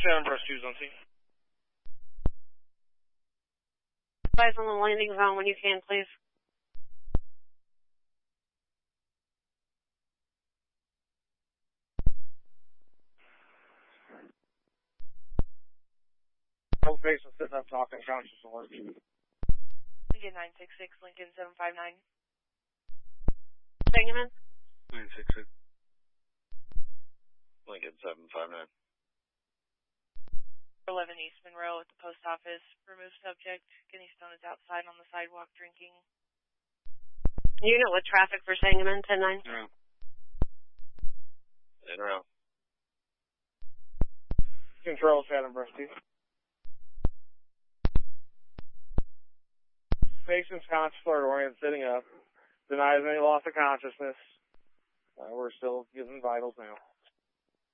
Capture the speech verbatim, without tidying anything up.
Shannon Brush two's on scene. Advise on the landing zone when you can, please. Both patients sitting up talking, conscious alert. Lincoln nine six six, Lincoln seven five nine. Sangamon? nine six six. Lincoln seven five nine. eleven East Monroe at the post office. Remove subject. Kenny Stone is outside on the sidewalk drinking. Unit with traffic for Sangamon, ten nine. Yeah. In row. Control, Shannon Brush two. Patient's conscious, alert oriented, sitting up. Denies any loss of consciousness. Uh, we're still getting vitals now.